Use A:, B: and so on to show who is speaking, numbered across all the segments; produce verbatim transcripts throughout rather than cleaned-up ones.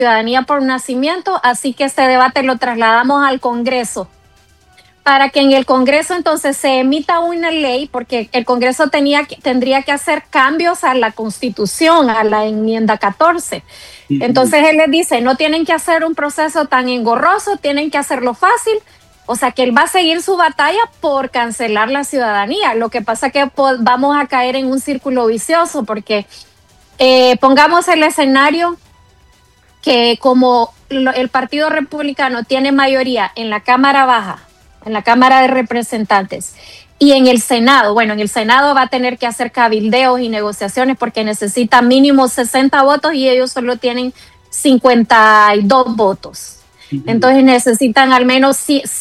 A: ciudadanía por nacimiento, así que este debate lo trasladamos al Congreso, para que en el Congreso entonces se emita una ley, porque el Congreso tenía, tendría que hacer cambios a la Constitución, a la enmienda catorce. Entonces él les dice, no tienen que hacer un proceso tan engorroso, tienen que hacerlo fácil. O sea que él va a seguir su batalla por cancelar la ciudadanía. Lo que pasa es que vamos a caer en un círculo vicioso, porque eh, pongamos el escenario que como el Partido Republicano tiene mayoría en la Cámara Baja, en la Cámara de Representantes y en el Senado, bueno, en el Senado va a tener que hacer cabildeos y negociaciones porque necesita mínimo sesenta votos y ellos solo tienen cincuenta y dos votos. Entonces necesitan al menos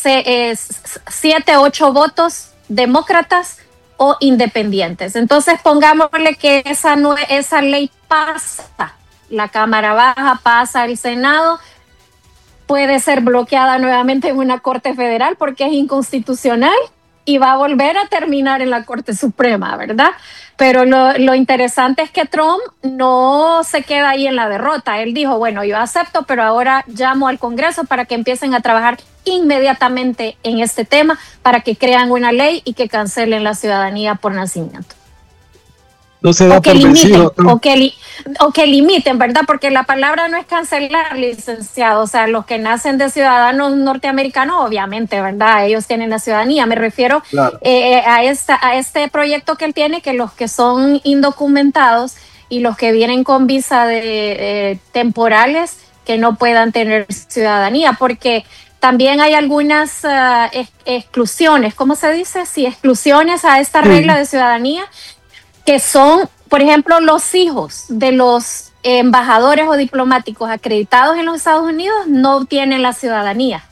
A: siete, ocho votos demócratas o independientes. Entonces pongámosle que esa, no, esa ley pasa, la Cámara Baja pasa al Senado, puede ser bloqueada nuevamente en una Corte Federal porque es inconstitucional y va a volver a terminar en la Corte Suprema, ¿verdad? Pero lo, lo interesante es que Trump no se queda ahí en la derrota. Él dijo, bueno, yo acepto, pero ahora llamo al Congreso para que empiecen a trabajar inmediatamente en este tema, para que crean una ley y que cancelen la ciudadanía por nacimiento.
B: No se da
A: o, que
B: por
A: limiten,
B: vencido,
A: o, que li, o que limiten, ¿verdad? Porque la palabra no es cancelar, licenciado. O sea, los que nacen de ciudadanos norteamericanos, obviamente, ¿verdad? Ellos tienen la ciudadanía. Me refiero
B: claro.
A: eh, a, esta, a este proyecto que él tiene, que los que son indocumentados y los que vienen con visa de eh, temporales, que no puedan tener ciudadanía, porque también hay algunas uh, ex exclusiones, ¿cómo se dice? Sí, exclusiones a esta regla de ciudadanía, que son, por ejemplo, los hijos de los embajadores o diplomáticos acreditados en los Estados Unidos no tienen la ciudadanía.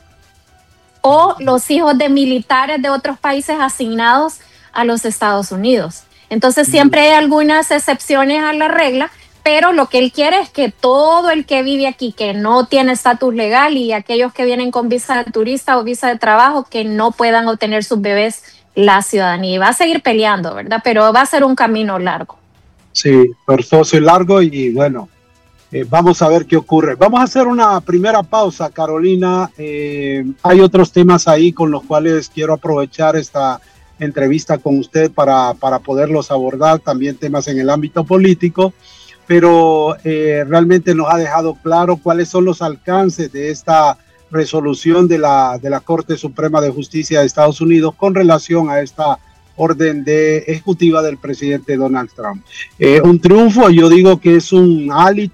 A: O los hijos de militares de otros países asignados a los Estados Unidos. Entonces siempre hay algunas excepciones a la regla, pero lo que él quiere es que todo el que vive aquí, que no tiene estatus legal, y aquellos que vienen con visa de turista o visa de trabajo, que no puedan obtener sus bebés la ciudadanía. Y va a seguir peleando, ¿verdad? Pero va a ser un camino largo.
B: Sí, tortuoso y largo, y bueno, eh, vamos a ver qué ocurre. Vamos a hacer una primera pausa, Carolina. Eh, hay otros temas ahí con los cuales quiero aprovechar esta entrevista con usted para, para poderlos abordar, también temas en el ámbito político, pero eh, realmente nos ha dejado claro cuáles son los alcances de esta resolución de la, de la Corte Suprema de Justicia de Estados Unidos con relación a esta orden de ejecutiva del presidente Donald Trump. Eh, un triunfo, yo digo que es un hálito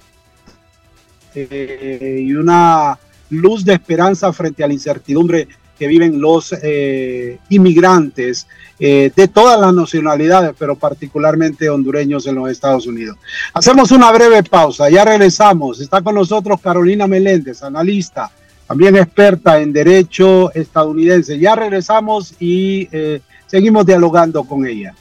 B: eh, y una luz de esperanza frente a la incertidumbre que viven los eh, inmigrantes eh, de todas las nacionalidades, pero particularmente hondureños en los Estados Unidos. Hacemos una breve pausa, ya regresamos. Está con nosotros Carolina Meléndez, analista, también experta en derecho estadounidense. Ya regresamos y eh, seguimos dialogando con ella.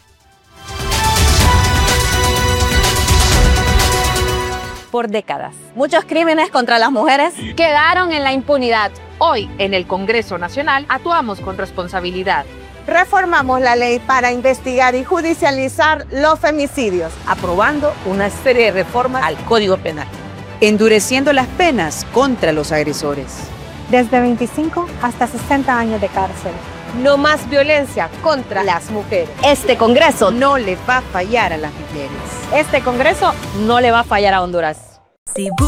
C: Por décadas, muchos crímenes contra las mujeres
D: quedaron en la impunidad. Hoy, en el Congreso Nacional, actuamos con responsabilidad.
E: Reformamos la ley para investigar y judicializar los femicidios,
F: aprobando una serie de reformas al Código Penal, endureciendo las penas contra los agresores.
G: Desde veinticinco hasta sesenta años de cárcel.
E: No más violencia contra las mujeres.
C: Este Congreso
F: no le va a fallar a las mujeres.
G: Este Congreso
C: no le va a fallar a Honduras.